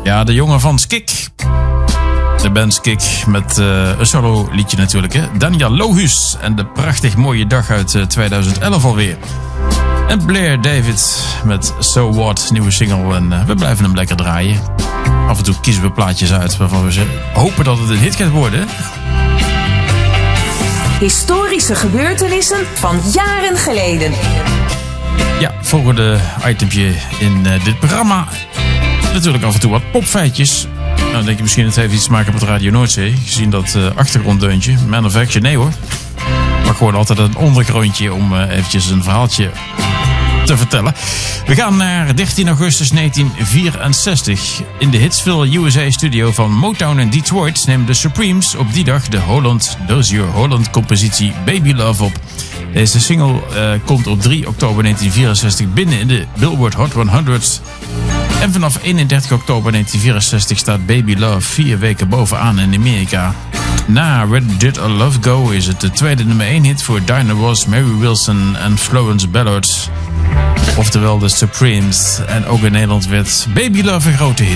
Ja, de jongen van Skik. De band Skik met een solo liedje natuurlijk. Hè? Daniel Lohus en de prachtig mooie dag uit 2011 alweer. En Blair David met So What, nieuwe single. En we blijven hem lekker draaien. Af en toe kiezen we plaatjes uit waarvan we hopen dat het een hit gaat worden. Historische gebeurtenissen van jaren geleden. Ja, volgende itempje in dit programma. Natuurlijk af en toe wat popfeitjes. Nou, dan denk je misschien het heeft iets te maken met Radio Noordzee. Gezien dat achtergronddeuntje. Man of Action, nee hoor. Maar gewoon altijd een ondergrondje om eventjes een verhaaltje te vertellen. We gaan naar 13 augustus 1964. In de Hitsville, USA studio van Motown in Detroit nemen de Supremes op die dag de Dozier Holland compositie Baby Love op. Deze single komt op 3 oktober 1964 binnen in de Billboard Hot 100. En vanaf 31 oktober 1964 staat Baby Love 4 weken bovenaan in Amerika. Na Where Did Our Love Go is het de tweede nummer 1 hit voor Diana Ross, Mary Wilson en Florence Ballard. Oftewel de Supremes. En ook in Nederland werd Baby Love een grote hit.